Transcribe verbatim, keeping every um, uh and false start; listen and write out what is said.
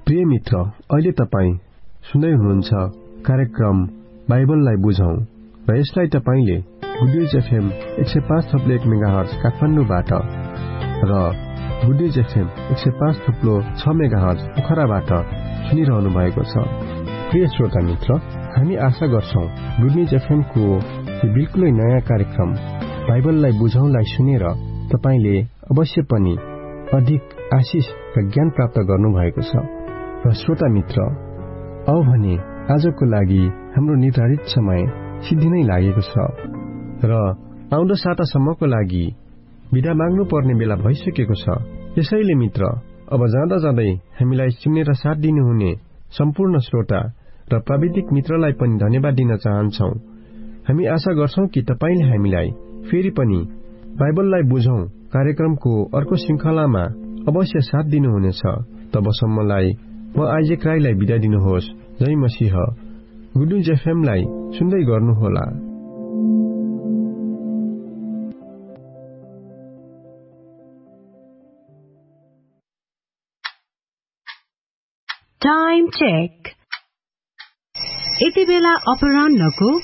प्रिय मित्र, अहिले तपाईँ सुन्दै हुनुहुन्छ कार्यक्रम बाइबललाई बुझौं र यसलाई तपाईँले गुड न्युज एफएम एक सय पाँच थप्लो एक मेगाहर्ज काठमाडौँबाट र गुड न्युज एफएम एक सय पाँच थप्लो छ मेगाहर्ज पोखराबाट सुनिरहनु भएको छ। प्रिय श्रोता मित्र, हामी आशा गर्छौं गुड न्युज एफएम को बिल्कुलै नयाँ कार्यक्रम बाइबललाई बुझौंलाई सुनेर तपाईले अवश्य पनि अधिक आशिष र ज्ञान प्राप्त गर्नु भएको छ। र श्रोता मित्र, औ भने आजको लागि हाम्रो निर्धारित समय सिद्धि नै लागेको छ र आउँदो सातासम्मको लागि बिदा माग्नु पर्ने बेला भइसकेको छ। यसैले मित्र, अब जाँदा जाँदै हामीलाई सुनेर साथ दिनुहुने सम्पूर्ण श्रोता र प्राविधिक मित्रलाई पनि धन्यवाद दिन चाहन्छौ। हामी आशा गर्छौं कि तपाईले हामीलाई फेरि पनि बाइबललाई बुझौं कार्यक्रमको अर्को श्रृंखलामा अवश्य साथ दिनुहुनेछ। तबसम्मलाई म आइजेक राईलाई बिदा दिनुहोस्। जय मसीह। गुड न्युज एफएम लाई सुन्दै गर्नुहोला। Time check. यति बेला अपराह्नको